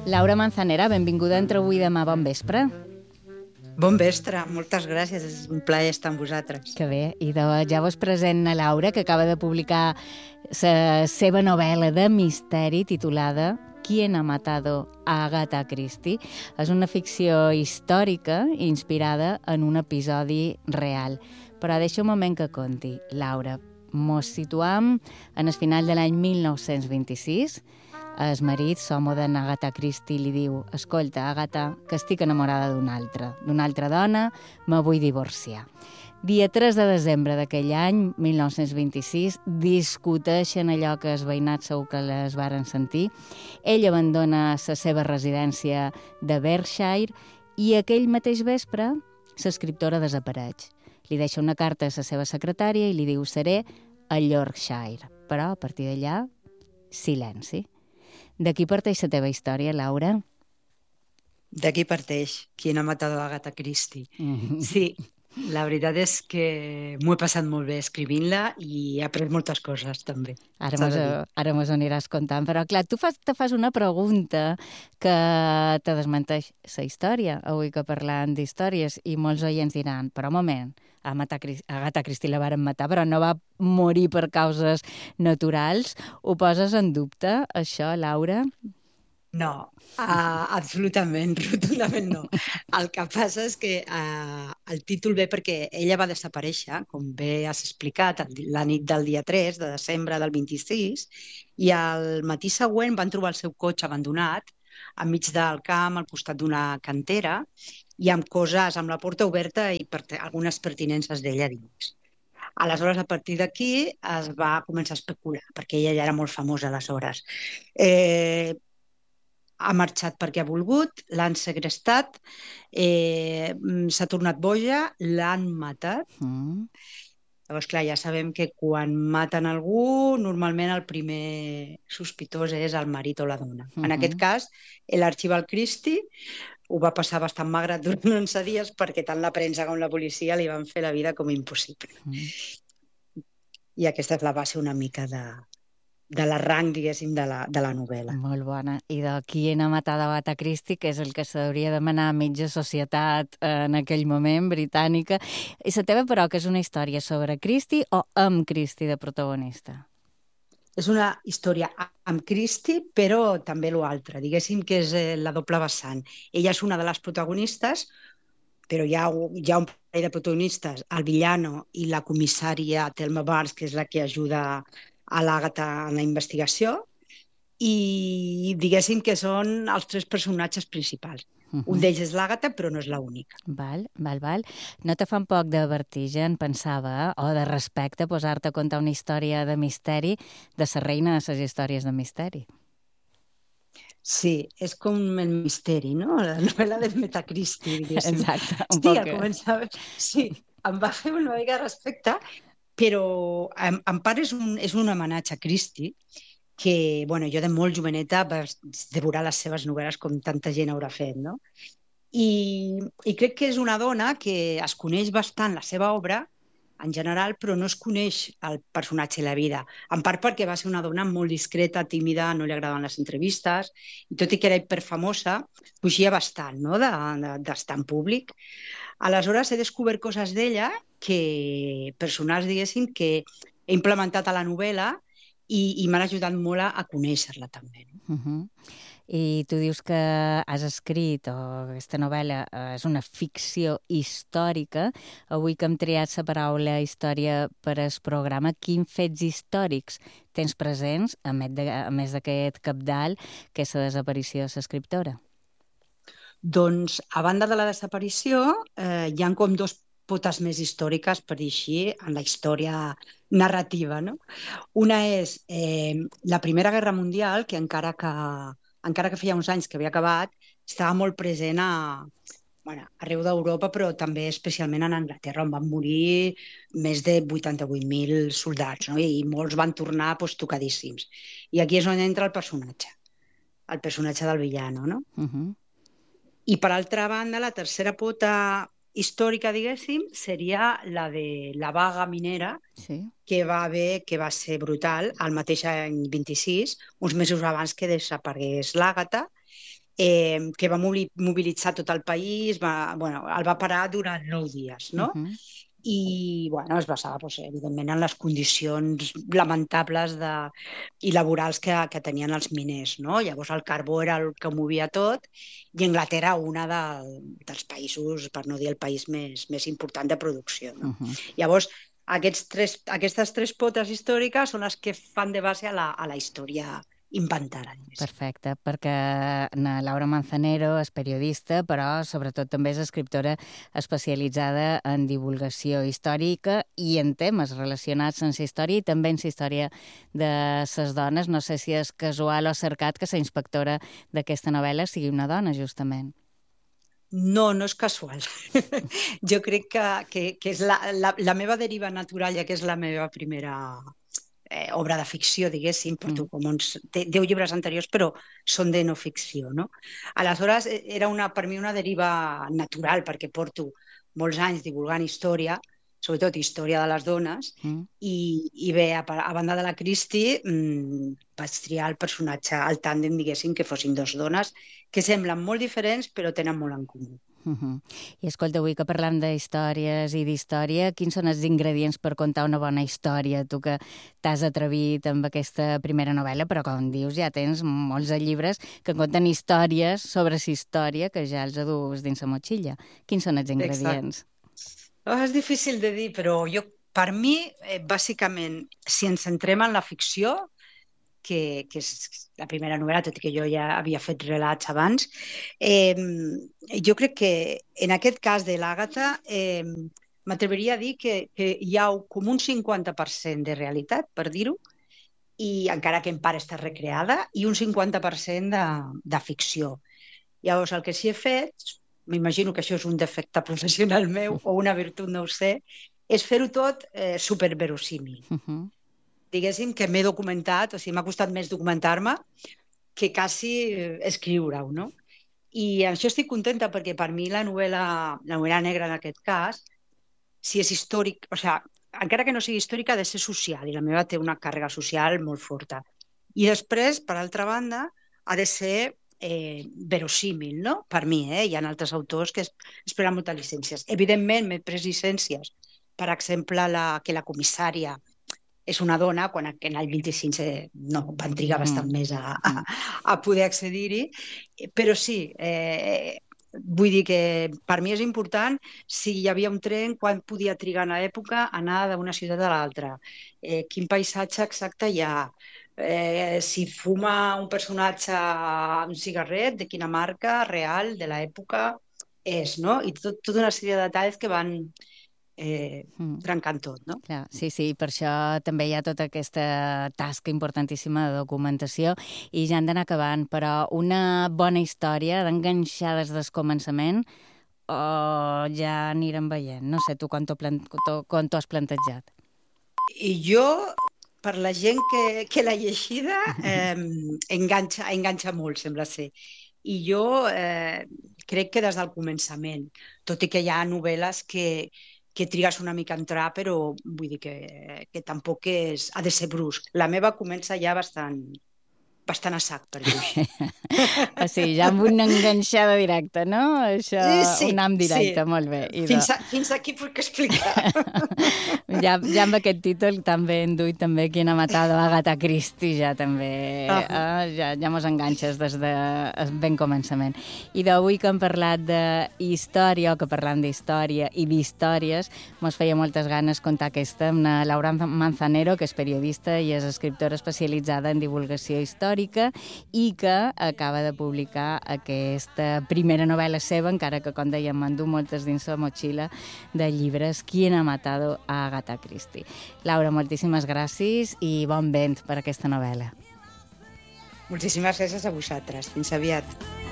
Laura Manzanera, benvinguda entre avui i demà. Bon vespre. Bon vespre, moltes gràcies, és un plaer estar amb vosaltres. Que bé, i ja vos present a Laura, que acaba de publicar la seva novel·la de misteri titulada ¿Quién ha matado a Agatha Christie? És una ficció històrica inspirada en un episodi real. Però deixa un moment que conti. Laura, mos situam en el final de l'any 1926. El marit, l'home d'en Agatha Christie, li diu: escolta, Agatha, que estic enamorada d'una altra dona, me vull divorciar. Dia 3 de desembre d'aquell any, 1926, discuteixen allò que els veïnats segur que les varen sentir. Ell abandona la seva residència de Berkshire i aquell mateix vespre l'escriptora desapareix. Li deixa una carta a la seva secretària i li diu: seré a Yorkshire. Però a partir d'allà, silenci. D'aquí parteix la teva història, Laura? D'aquí parteix Quién ha matado a Agatha Christie. Sí, la veritat és que m'ho he passat molt bé escrivint-la i he après moltes coses, també. Ara mos aniràs contant, però clar, tu te fas una pregunta que te desmenteix la història, avui que parlant d'històries, i molts oients diran, però un moment, Agatha Christie la varen matar, però no va morir per causes naturals. Ho poses en dubte, això, Laura? No, absolutament, rotundament no. El que passa és que el títol ve perquè ella va desaparèixer, com bé has explicat, la nit del dia 3 de desembre del 26, i al matí següent van trobar el seu cotxe abandonat enmig del camp, al costat d'una cantera, i amb coses, amb la porta oberta i algunes pertinences d'ella dins. Aleshores, a partir d'aquí es va començar a especular, perquè ella ja era molt famosa aleshores. Ha marxat perquè ha volgut, l'han segrestat, s'ha tornat boja, l'han matat. Llavors, clar, ja sabem que quan maten algú, normalment el primer sospitós és el marit o la dona. En aquest cas, l'arxival Christie ho va passar bastant magre durant 11 dies perquè tant la premsa com la policia li van fer la vida com impossible. I aquesta és la base una mica de l'arranc, diguéssim, de la novel·la. Molt bona. I de Quién ha matado a Agatha Christie, que és el que s'hauria de demanar a mitja societat en aquell moment, britànica. I la teva, però, que és una història sobre Christie o amb Christie de protagonista? És una història amb Christie, però també l'altre. Diguéssim que és la doble vessant. Ella és una de les protagonistes, però hi ha un parell de protagonistes, el villano i la comissària Thelma Barnes, que és la que ajuda a l'Àgata en la investigació, i diguéssim que són els tres personatges principals. Un d'ells és l'Àgata, però no és l'única. Val. No te fa un poc de vertigen, pensava, o de respecte, posar-te a contar una història de misteri de la reina de les històries de misteri? Sí, és com el misteri, no? La novel·la de Agatha Christie, diguéssim. Exacte, un poc. poc. Sí, em va fer una mica de respecte, però en part és un homenatge a Christie, que jo de molt joveneta vaig devorar les seves novel·les com tanta gent haurà fet, no? I crec que és una dona que es coneix bastant la seva obra, en general, però no es coneix el personatge i la vida. En part perquè va ser una dona molt discreta, tímida, no li agradaven les entrevistes, i tot i que era hiperfamosa, fugia bastant, no?, d'estar en públic. Aleshores he descobert coses d'ella, personals, diguéssim, que he implementat a la novel·la i m'han ajudat molt a conèixer-la també. I tu dius que has escrit, o aquesta novel·la és una ficció històrica. Avui que hem triat la paraula història per al programa, quins fets històrics tens presents, a més d'aquest cabdal, que és la desaparició de l'escriptora? Doncs, a banda de la desaparició, hi ha com dos potes més històriques, per dir així, en la història narrativa, no? Una és la Primera Guerra Mundial, que encara que feia uns anys que havia acabat, estava molt present arreu d'Europa, però també especialment en Anglaterra, on van morir més de 88.000 soldats, no? I molts van tornar tocadíssims. I aquí és on entra el personatge del villano, no? I per altra banda, la tercera pota històrica, diguéssim, seria la de la vaga minera, que va ser brutal el mateix any 26, uns mesos abans que desaparegués l'Àgata, que va mobilitzar tot el país, el va parar durant 9 dies, no? I es basava, evidentment, en les condicions lamentables i laborals que tenien els miners, no? Llavors el carbó era el que movia tot i Anglaterra dels països, per no dir el país més important de producció, no? Llavors, aquestes 3 potes històriques són les que fan de base a la història inventada. Perfecte, perquè Laura Manzanero és periodista, però sobretot també és escriptora especialitzada en divulgació històrica i en temes relacionats amb la història i també en la història de les dones. No sé si és casual o cercat que la inspectora d'aquesta novel·la sigui una dona, justament. No, no és casual. Jo crec que és la meva deriva natural, ja que és la meva primera obra de ficció, diguéssim, porto com uns 10 llibres anteriors, però són de no ficció, no? Aleshores, era per mi una deriva natural, perquè porto molts anys divulgant història, sobretot història de les dones, i bé, a banda de la Christie, vaig triar el personatge, el tàndem, diguéssim, que fossin 2 dones que semblen molt diferents, però tenen molt en comú. I escolta, avui que parlem d'històries i d'història, quins són els ingredients per contar una bona història? Tu que t'has atrevit amb aquesta primera novel·la, però com dius ja tens molts llibres que conten històries sobre la història que ja els adus dins la motxilla. Quins són els ingredients? És difícil de dir, però per mi, bàsicament, si ens centrem en la ficció, que és la primera novel·la, tot i que jo ja havia fet relats abans, jo crec que en aquest cas de l'Àgata m'atreviria a dir que hi ha com un 50% de realitat, per dir-ho, i encara que en part està recreada, i un 50% de ficció. Llavors, el que sí he fet, m'imagino que això és un defecte professional meu o una virtut, no ho sé, és fer-ho tot superverosímil. Diguéssim que m'he documentat, o sigui, m'ha costat més documentar-me que quasi escriure-ho, no? I això estic contenta perquè per mi la novel·la negra en aquest cas, si és històric, o sigui, encara que no sigui històrica, ha de ser social, i la meva té una càrrega social molt forta. I després, per altra banda, ha de ser verosímil, no? Per mi, hi ha altres autors que es prenen moltes llicències. Evidentment, m'he pres llicències, per exemple, que la comissària és una dona, quan en el 25 van trigar bastant més a poder accedir-hi, però sí, vull dir que per mi és important si hi havia un tren, quan podia trigar en l'època anar d'una ciutat a l'altra, quin paisatge exacte hi ha, si fuma un personatge un cigarret, de quina marca real de l'època és, no? I tota una sèrie de detalls que van trencant tot, no? Clar, sí, per això també hi ha tota aquesta tasca importantíssima de documentació i ja han d'anar acabant, però una bona història d'enganxar des del començament o ja anirem veient? No sé, tu quan t'ho has plantejat? I jo, per la gent que l'ha llegida, enganxa molt, sembla ser. I jo crec que des del començament, tot i que hi ha novel·les que trigues una mica a entrar, però vull dir que tampoc ha de ser brusc. La meva comença ja bastant a sac, per dir-ho així. O sigui, ja amb una enganxada directa, no? Això, sí, un am directe, sí. Molt bé. Fins aquí puc explicar. Ja amb aquest títol també enduit també Quien ha matado a Agatha Christie, ja també ja mos enganxes des de ben començament. I d'avui que hem parlat de història, o que parlam d'història i d'històries, mos feia moltes ganes contar aquesta amb la Laura Manzanero, que és periodista i és escriptora especialitzada en divulgació històrica i que acaba de publicar aquesta primera novel·la seva, encara que, com dèiem, m'endú moltes dins la motxilla de llibres, Quien ha matado a Agatha Christie. Laura, moltíssimes gràcies i bon vent per aquesta novel·la. Moltíssimes gràcies a vosaltres. Fins aviat.